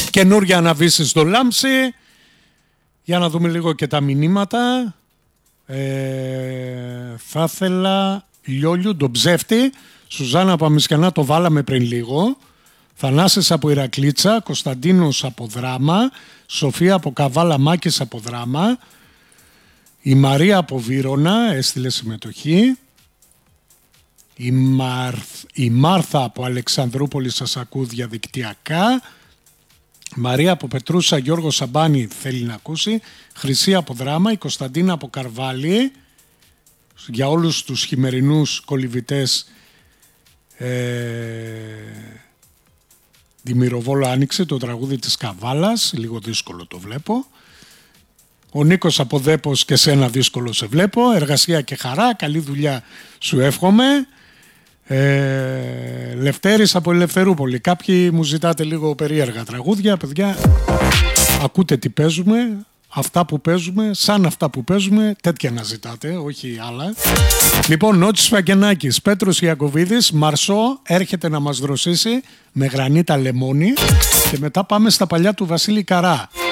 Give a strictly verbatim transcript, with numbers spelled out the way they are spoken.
Καινούρια αναβίση στο Λάμψη. Για να δούμε λίγο και τα μηνύματα. Ε, θα ήθελα Λιόλιου, τον ψεύτη. Σουζάνα Παμισκανά, το βάλαμε πριν λίγο. Θανάσης από Ηρακλήτσα, Κωνσταντίνος από Δράμα, Σοφία από Καβάλα, Μάκης από Δράμα, η Μαρία από Βύρωνα έστειλε συμμετοχή, η, Μαρθ, η Μάρθα από Αλεξανδρούπολη σας ακούω διαδικτυακά, Μαρία από Πετρούσα, Γιώργο Σαμπάνη θέλει να ακούσει, Χρυσή από Δράμα, η Κωνσταντίνα από Καρβάλη, για όλους τους χειμερινούς κολυβητές. ε, Τη Μυροβόλο άνοιξε το τραγούδι της Καβάλας, λίγο δύσκολο το βλέπω. Ο Νίκος από Δέπος, και σένα δύσκολο σε βλέπω. Εργασία και χαρά, καλή δουλειά σου εύχομαι. ε, Λευτέρης από Ελευθερούπολη. Κάποιοι μου ζητάτε λίγο περίεργα τραγούδια, παιδιά. Ακούτε τι παίζουμε, αυτά που παίζουμε, σαν αυτά που παίζουμε, τέτοια να ζητάτε, όχι άλλα. Λοιπόν, Νότσης Φαγγενάκης, Πέτρος Ιακωβίδης, Μαρσό έρχεται να μας δροσίσει με γρανίτα λεμόνι και μετά πάμε στα παλιά του Βασίλη Καρά.